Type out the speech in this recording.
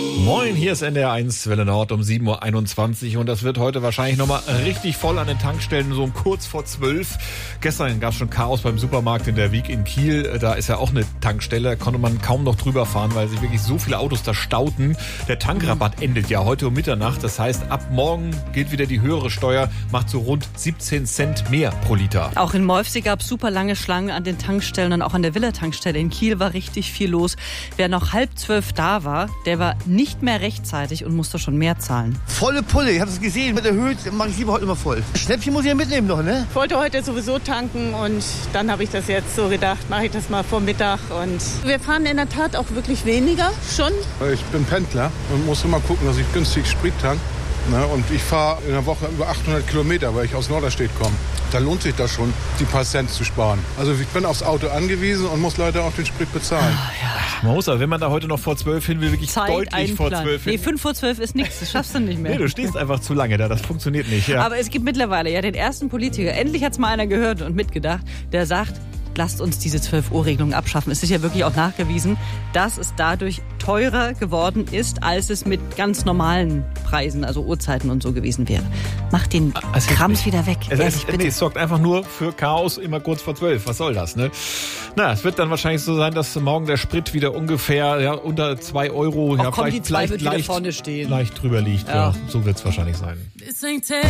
Moin, hier ist NDR1 Welle Nord um 7.21 Uhr und das wird heute wahrscheinlich nochmal richtig voll an den Tankstellen, so um kurz vor 12. Gestern gab es schon Chaos beim Supermarkt in der Wiek in Kiel. Da ist ja auch eine Tankstelle, da konnte man kaum noch drüber fahren, weil sich wirklich so viele Autos da stauten. Der Tankrabatt endet ja heute um Mitternacht. Das heißt, ab morgen gilt wieder die höhere Steuer, macht so rund 17 Cent mehr pro Liter. Auch in Molfsee gab es super lange Schlangen an den Tankstellen und auch an der Villa-Tankstelle in Kiel war richtig viel los. Wer noch 11:30 da war, der war nicht mehr rechtzeitig und musste schon mehr zahlen. Volle Pulle, ich habe es gesehen. Mit erhöht mache ich lieber heute immer voll. Schnäppchen muss ich ja mitnehmen noch, ne? Ich wollte heute sowieso tanken und dann habe ich das jetzt so gedacht, mache ich das mal vor Mittag. Und wir fahren in der Tat auch wirklich weniger schon. Ich bin Pendler und muss immer gucken, dass ich günstig Sprit tanke. Und ich fahre in der Woche über 800 Kilometer, weil ich aus Norderstedt komme. Da lohnt sich das schon, die paar Cent zu sparen. Also ich bin aufs Auto angewiesen und muss leider auch den Sprit bezahlen. Man muss aber, wenn man da heute noch vor 12 hin will, wirklich Zeit deutlich einplanen. vor 12 hin. Nee, 5 vor 12 ist nichts, das schaffst du nicht mehr. Nee, du stehst einfach zu lange da, das funktioniert nicht. Ja. Aber es gibt mittlerweile ja den ersten Politiker, endlich hat's mal einer gehört und mitgedacht, der sagt, lasst uns diese 12-Uhr-Regelung abschaffen. Es ist ja wirklich auch nachgewiesen, dass es dadurch teurer geworden ist, als es mit ganz normalen Preisen, also Uhrzeiten und so gewesen wäre. Macht den Krams wieder weg. Es sorgt einfach nur für Chaos immer kurz vor 12. Was soll das, ne? Na, es wird dann wahrscheinlich so sein, dass morgen der Sprit wieder ungefähr unter 2 Euro, vielleicht vorne stehen. Leicht drüber liegt. Ja. So wird es wahrscheinlich sein.